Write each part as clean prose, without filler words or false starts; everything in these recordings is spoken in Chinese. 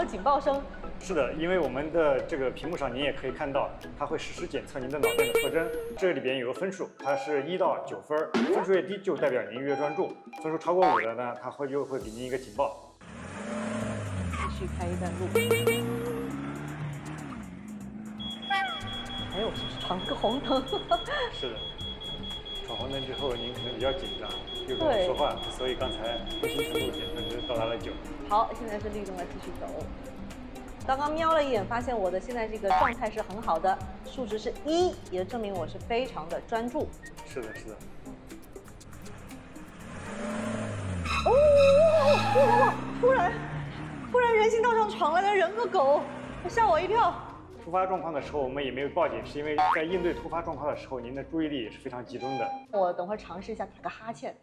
了警报声。 是的，因为我们的这个屏幕上您也可以看到，它会实时检测您的脑电的特征。这里边有个分数，它是1到9分，分数越低就代表您越专注，分数超过5的呢，它就会给您一个警报。 继续开一段路。哎呦，闯个红灯。 是的，闯红灯之后您可能比较紧张，又跟我说话，所以刚才呼吸程度减分值到达了9。 好，现在是立正了，继续走。刚刚瞄了一眼，发现我的现在这个状态是很好的，数值是1，也证明我是非常的专注。 是的，是的。 哦，突然人行道上闯来了人和狗，吓我一跳。 突发状况的时候，我们也没有报警，是因为在应对突发状况的时候，您的注意力也是非常集中的。 我等会儿尝试一下打个哈欠。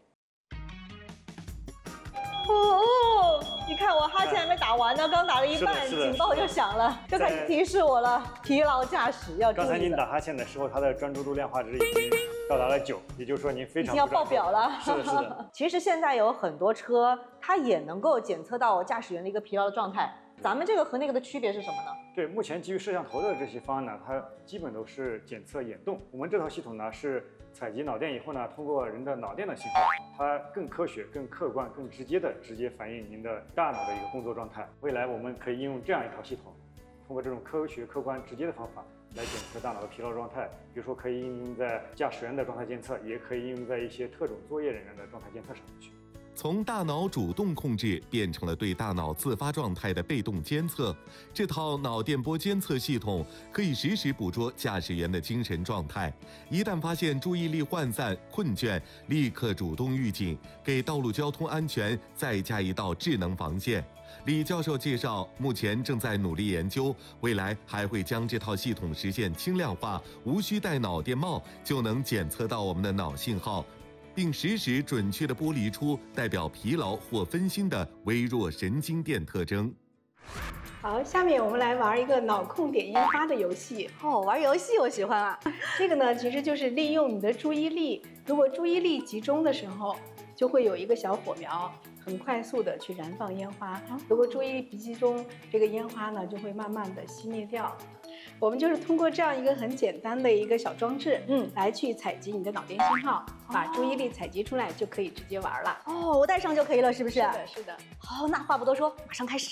你看我哈欠还没打完呢，刚打了一半，警报就响了，就开始提示我了，疲劳驾驶要注意。 刚才您打哈欠的时候，它的专注度量化值已经到达了9，也就是说您非常已经要爆表了。 是的，是的。 其实现在有很多车，它也能够检测到驾驶员的一个疲劳的状态。咱们这个和那个的区别是什么呢？ 对，目前基于摄像头的这些方案呢，它基本都是检测眼动。我们这套系统呢是采集脑电以后呢，通过人的脑电的信号，它更科学、更客观、更直接反映您的大脑的一个工作状态。未来我们可以应用这样一套系统，通过这种科学、客观、直接的方法来检测大脑的疲劳状态。比如说可以应用在驾驶员的状态监测，也可以应用在一些特种作业人员的状态监测上面去。 从大脑主动控制变成了对大脑自发状态的被动监测。这套脑电波监测系统可以实时捕捉驾驶员的精神状态，一旦发现注意力涣散、困倦，立刻主动预警，给道路交通安全再加一道智能防线。李教授介绍，目前正在努力研究，未来还会将这套系统实现轻量化，无需戴脑电帽就能检测到我们的脑信号，并实时准确地剥离出代表疲劳或分心的微弱神经电特征。 好，下面我们来玩一个脑控点烟花的游戏。 玩游戏我喜欢啊。 这个呢，其实就是利用你的注意力，如果注意力集中的时候，就会有一个小火苗，很快速的去燃放烟花。如果注意力不集中，这个烟花呢就会慢慢的熄灭掉。我们就是通过这样一个很简单的一个小装置，来去采集你的脑电信号，把注意力采集出来，就可以直接玩了。 我带上就可以了，是不是？ 是的，是的。 好，那话不多说，马上开始。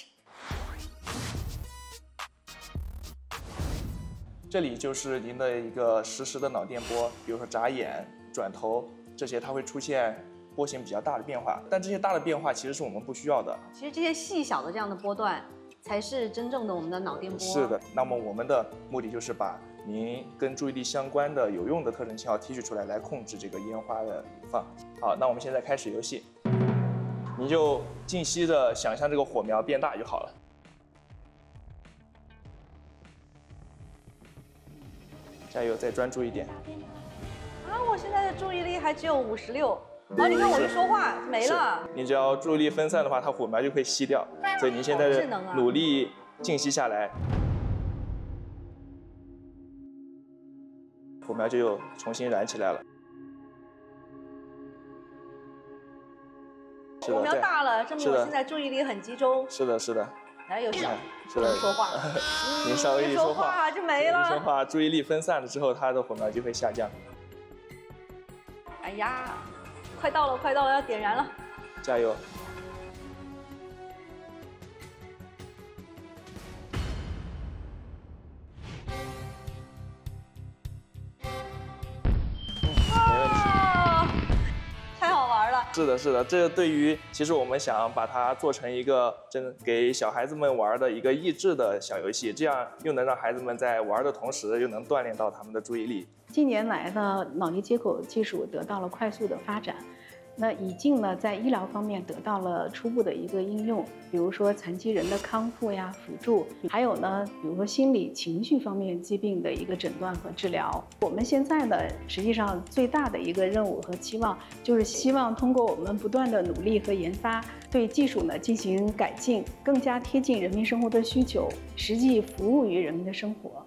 这里就是您的一个实时的脑电波，比如说眨眼、转头这些，它会出现波形比较大的变化，但这些大的变化其实是我们不需要的。 其实这些细小的这样的波段，才是真正的我们的脑电波。 是的，那么我们的目的就是把您跟注意力相关的有用的特征信号提取出来，来控制这个烟花的放。好，那我们现在开始游戏，你就静息的想象这个火苗变大就好了。加油，再专注一点。 我现在的注意力还只有56。你看我一说话没了。 你只要注意力分散的话，它火苗就会熄掉。所以您现在努力静息下来，火苗就又重新燃起来了。 火苗大了，证明我现在注意力很集中。 是的，是的。 来，有小， 是的， 说话。 您稍微一说话就没了。 一说话，注意力分散了之后，它的火苗就会下降。 哎呀，快到了，快到了，要点燃了！ 加油！ 太好玩了！ 是的，是的，这对于其实我们想把它做成一个给小孩子们玩的一个益智的小游戏，这样又能让孩子们在玩的同时，又能锻炼到他们的注意力。 近年来呢，脑力接口技术得到了快速的发展。那已经呢，在医疗方面得到了初步的一个应用，比如说残疾人的康复呀、辅助，还有呢，比如说心理情绪方面疾病的一个诊断和治疗。我们现在呢，实际上最大的一个任务和期望，就是希望通过我们不断的努力和研发，对技术呢进行改进，更加贴近人民生活的需求，实际服务于人民的生活。